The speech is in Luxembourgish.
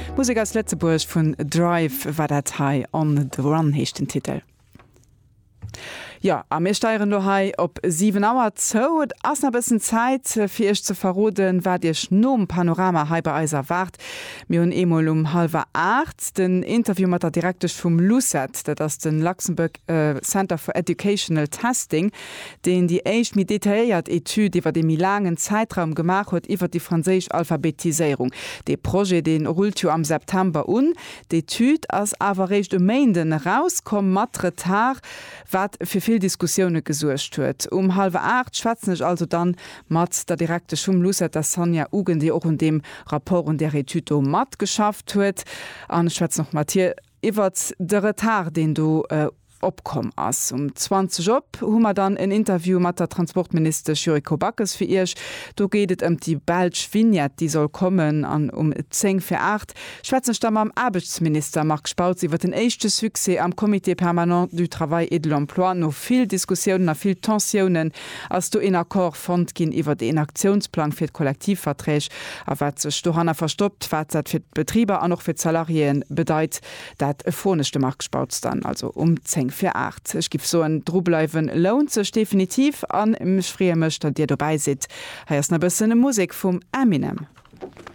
Musik aus Lettzeburg vun Drive war dat High on the Run hecht den Titel. Ja, a mir steieren no hai op 7 Auer zo ass na bisssen Zeit fir ich ze verroden, wat Dich nom Panorama halber Eiser wart. mir hun emol 7:30 den Interview mat der direktech vum LUCET, dat ass den Luxemburg Center for Educational Testing, den die eich mi detailiert Etude iwwer de mi langen Zeitraum gemacht huet iwwer die franzésisch Alphabetisierung. De Projekt den rollt am September d'Etude ass awer recht Mainden rauskom mat Retard, wat fir viel Diskussionen gesuercht huet. 7:30 schwatzennech also dann mat der direkte LUCET der Sonja Ugen, die auch in dem Rapport und der Etude mat geschafft huet. An Schwez noch Matthias iwwer de Retard, den du opkom ass. 20 hummer dann ein Interview mat der Transportminister Juriko Backes fir Ich. Du gehtt die Belsch Vignette, die soll kommen an 10:08. Schwetzenstamm am Arbeitsminister Marc Spautz iwwer den echte Suse am Komitee permanent du Travail et de l'Emploi. No viel Diskussionen, a viel Tensionen, als du in Akkor fand gin iwwer den Aktionsplan fir d Kollektivverträg, a wat sech Johanna verstoppt, wat fir Betrieber an noch fir Salarien bedeit, dat phonechte Marc Spautz dann also 10:08. Ich gif so ein Drubleiwen lohnt sech definitiv an im Schfriemmecht, dat Dir dabei sit. Ha na bëssene Musik vum Eminem.